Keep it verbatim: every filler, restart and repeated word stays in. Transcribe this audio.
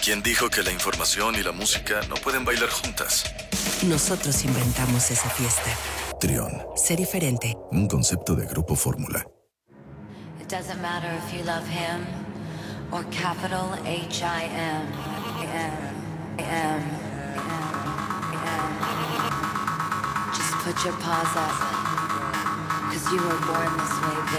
¿Quién dijo que la información y la música no pueden bailar juntas? Nosotros inventamos esa fiesta. Trión. Sé diferente. Un concepto de Grupo Fórmula. It doesn't matter if you love him or capital H I M. M, M, M. Just put your paws up, 'cause you were born this way, baby.